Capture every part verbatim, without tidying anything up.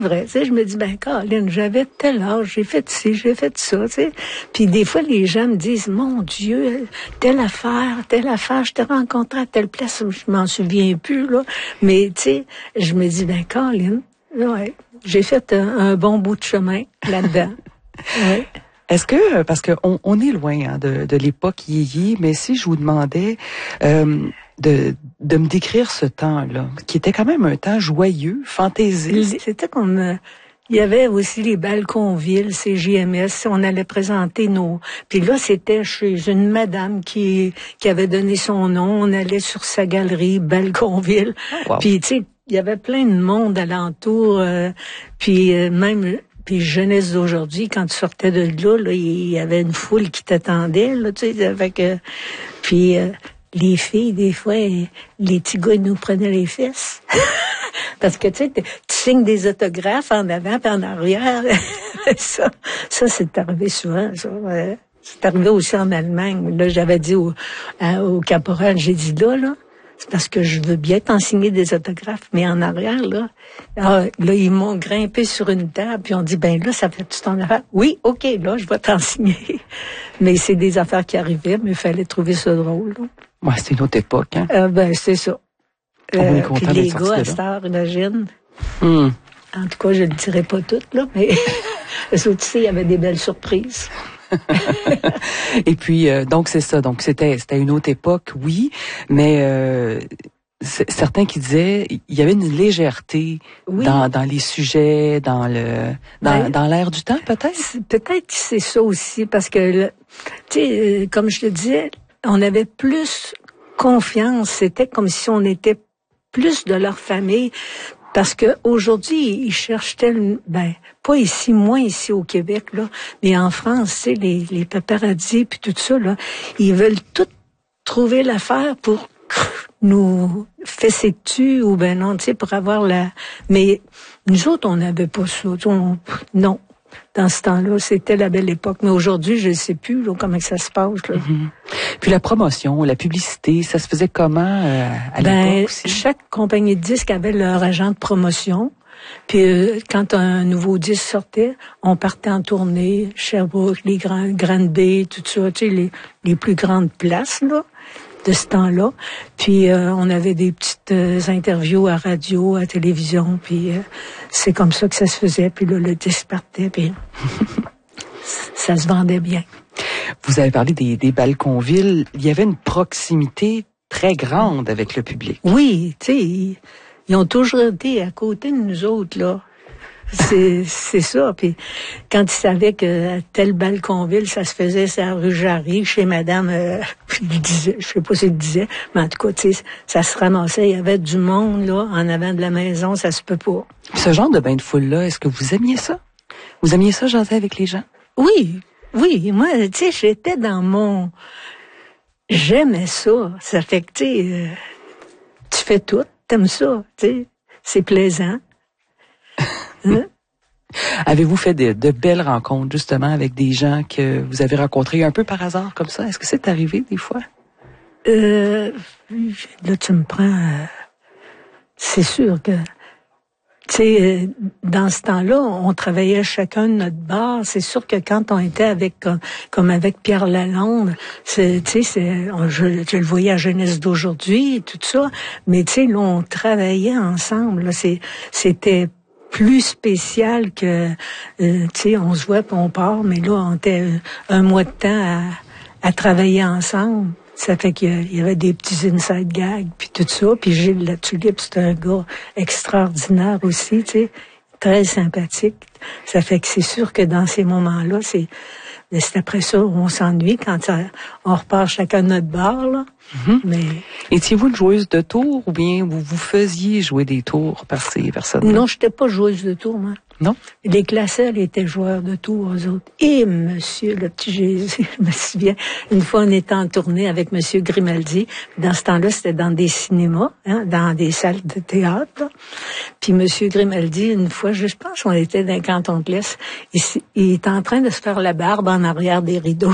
vrai, tu sais, je me dis, ben, Caroline, j'avais tel âge, j'ai fait ci, j'ai fait ça, tu sais. Puis des fois, les gens me disent, mon Dieu, telle affaire, telle affaire, je t'ai rencontré à telle place, je m'en souviens plus, là. Mais, tu sais, je me dis, ben, Caroline, ouais, j'ai fait un, un bon bout de chemin là-dedans. Ouais. Est-ce que, parce que on, on est loin hein, de, de l'époque yéyé, mais si je vous demandais euh, de, de me décrire ce temps-là, qui était quand même un temps joyeux, fantaisiste. C'était comme... Euh, il y avait aussi les Balconville, C J M S, on allait présenter nos... Puis là, c'était chez une madame qui qui avait donné son nom, on allait sur sa galerie, Balconville. Oh, wow. Puis, tu sais, il y avait plein de monde alentour, euh, puis euh, même... Puis jeunesse d'aujourd'hui, quand tu sortais de là, là, il y avait une foule qui t'attendait, là, tu sais, avec... Euh, puis euh, les filles, des fois, les petits gars, ils nous prenaient les fesses. Parce que, tu sais, tu signes des autographes en avant et en arrière. ça, ça, c'est arrivé souvent, ça. Ouais. C'est arrivé aussi en Allemagne. Là, j'avais dit au, à, au caporal, j'ai dit là, là, c'est parce que je veux bien t'en signer des autographes, mais en arrière, là, ah, là, ils m'ont grimpé sur une table, puis on dit, ben là, ça fait-tu ton affaire? Oui, OK, là, je vais t'en signer. Mais c'est des affaires qui arrivaient, mais il fallait trouver ça drôle, là. Ouais, c'est une autre époque, hein? Euh, ben, c'est ça. On est euh, puis les gars, à cette heure, imagine. Mm. En tout cas, je le dirai pas tout, là, mais eux autres, tu sais, il y avait des belles surprises. Et puis, euh, donc, c'est ça. Donc, c'était c'était une autre époque, oui, mais euh, certains qui disaient il y avait une légèreté oui. dans dans les sujets, dans le dans, ben, dans l'air du temps, peut-être? Peut-être que c'est ça aussi, parce que, tu sais, comme je te disais, on avait plus confiance. C'était comme si on était plus de leur famille. Parce que aujourd'hui, ils cherchent tellement, ben, pas ici, moins ici au Québec, là, mais en France, tu sais, les, les paparazzis puis tout ça, là, ils veulent tout trouver l'affaire pour nous fesser dessus ou ben non, tu sais, pour avoir la, mais nous autres, on n'avait pas ça, on, non. Dans ce temps-là, c'était la belle époque. Mais aujourd'hui, je ne sais plus là, comment que ça se passe. Là. Mm-hmm. Puis la promotion, la publicité, ça se faisait comment euh, à ben, l'époque aussi? Chaque compagnie de disques avait leur agent de promotion. Puis euh, quand un nouveau disque sortait, on partait en tournée, Sherbrooke, les grands, Granby, tout ça, tu sais, les, les plus grandes places là de ce temps-là. Puis euh, on avait des petites euh, interviews à radio, à télévision, puis euh, c'est comme ça que ça se faisait. Puis là, le disque partait, puis ça se vendait bien. Vous avez parlé des, des Balconville. Il y avait une proximité très grande avec le public. Oui, tu sais, ils, ils ont toujours été à côté de nous autres, là. C'est, c'est ça. Puis quand ils savaient que à tel Balconville, ça se faisait sur la rue Jarry, chez madame, euh, il disait, je sais pas s'il disait, mais en tout cas, tu sais, ça se ramassait, il y avait du monde, là, en avant de la maison, ça se peut pas. Ce genre de bain de foule-là, est-ce que vous aimiez ça? Vous aimiez ça, jaser avec les gens? Oui, oui. Moi, tu sais, j'étais dans mon... J'aimais ça. Ça fait que, tu sais, euh, tu fais tout, t'aimes ça, tu sais. C'est plaisant. Hein? Avez-vous fait de, de belles rencontres, justement, avec des gens que vous avez rencontrés un peu par hasard, comme ça? Est-ce que c'est arrivé, des fois? Euh, là, tu me prends... Euh, c'est sûr que... Tu sais, dans ce temps-là, on travaillait chacun de notre bar. C'est sûr que quand on était avec, comme avec Pierre Lalonde, c'est, tu sais, c'est, je, je le voyais à Jeunesse d'aujourd'hui, tout ça. Mais tu sais, là, on travaillait ensemble. Là, c'est, c'était plus spécial que, euh, tu sais, on se voit puis on part. Mais là, on était un mois de temps à, à travailler ensemble. Ça fait qu'il y avait des petits inside gags, puis tout ça. Puis Gilles Latulippe, c'est un gars extraordinaire aussi, tu sais, très sympathique. Ça fait que c'est sûr que dans ces moments-là, c'est, c'est après ça où on s'ennuie quand ça, on repart chacun de notre bar, là. Mm-hmm. Mais étiez-vous une joueuse de tours ou bien vous vous faisiez jouer des tours par ces personnes? Non, j'étais pas joueuse de tours, moi. Non? Les classeurs étaient joueurs de tours, eux autres. Et monsieur, le petit Jésus, je me souviens, une fois on était en tournée avec monsieur Grimaldi. Dans ce temps-là, c'était dans des cinémas, hein, dans des salles de théâtre. Là. Puis monsieur Grimaldi, une fois, je pense qu'on était dans le canton de l'Est, il, il était en train de se faire la barbe en arrière des rideaux.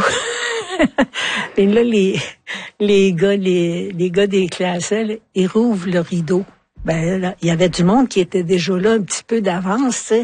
Et là, les, les gars, les, les gars des classeurs, ils rouvrent le rideau. Ben là, il y avait du monde qui était déjà là un petit peu d'avance, tu sais.